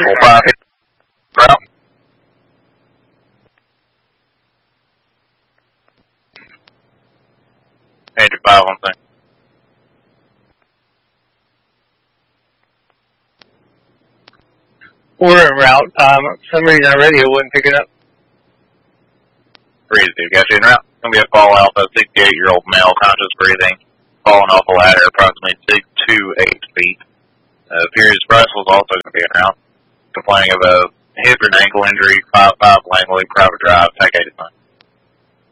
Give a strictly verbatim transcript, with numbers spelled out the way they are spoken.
Four five hit. Route. Andrew five one thing. We're en route. Um, for some reason our radio wasn't picking up. Breathe, dude. Got you en route. Gonna be a fall alpha, sixty-eight-year-old male, conscious breathing, falling off a ladder, approximately six to eight feet. Uh, Furious Russell's also gonna be en route, complaining of a hip and ankle injury, five five Langley, private drive, Tech eighty-nine.